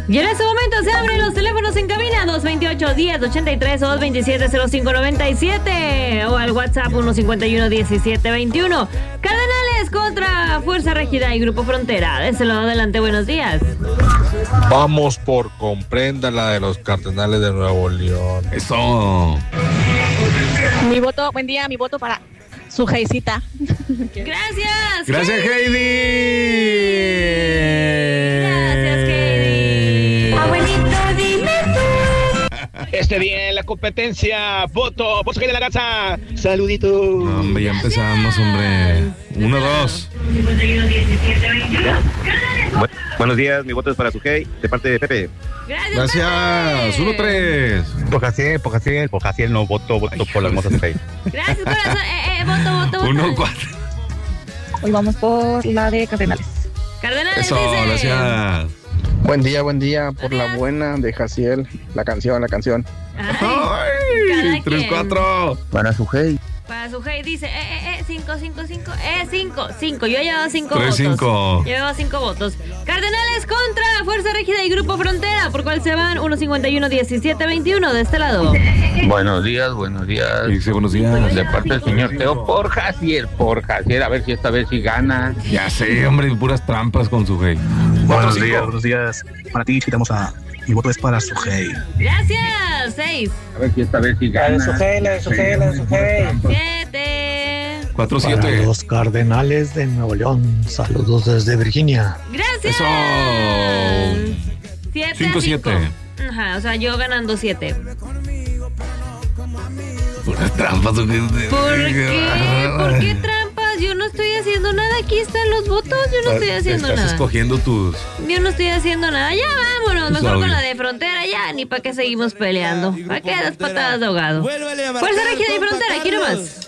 Y en este momento se abren los teléfonos en cabina 228-1083 o 227-0597 o al WhatsApp 151-1721. Cardenales contra Fuerza Régida y Grupo Frontera. De ese lado adelante, buenos días. Vamos por Comprenda, la de los Cardenales de Nuevo León. Eso. Mi voto, buen día, mi voto para su Heisita. Gracias. Gracias, Heidi. Gracias, Heidi. Abuelita, dime tú. Este día en la competencia, voto por su de la casa. Saludito. Hombre, ya empezamos, hombre. 1-2. Buenos días, mi voto es para Sujei, de parte de Pepe. Gracias. 1-3. Por Jaciel, no voto por las mozas de Sujei. Gracias, corazón. Voto. 1-4. Hoy vamos por la de Cardenales. Cardenales Eso, dice. gracias. Buen día, por Adiós. la buena de Jaciel, la canción. Ay, Ay, cada 3-4. Para Sujei. Para su Hey dice, 5. Yo llevo 5 votos. 3-5. Llevo 5 votos. Cardenales contra Fuerza Régida y Grupo Frontera. ¿Por cuál se van? 151-1721 de este lado. Buenos días. Dice buenos días. De parte del señor Teo, por Jaciel, a ver si esta vez sí gana. Ya sé, hombre, puras trampas con su Hey. Buenos días. Para ti, citamos a... Mi voto es para Sujei. Gracias. 6. A ver si esta vez sí gana. 7. 4-7. Los Cardenales de Nuevo León. Saludos desde Virginia. Gracias. Eso. 7-5. 5-7. Ajá, o sea, yo ganando 7. Puras trampas. ¿Por qué? ¿Por qué trampas? Yo no estoy haciendo nada. Aquí están los votos. Yo no estoy haciendo Estás nada. escogiendo tus... Yo no estoy haciendo nada. Ya vámonos. Mejor audios. con la de Frontera. Ya, ni para qué seguimos peleando. ¿Para qué das patadas de ahogado? Fuerza Régida y Frontera. Aquí nomás.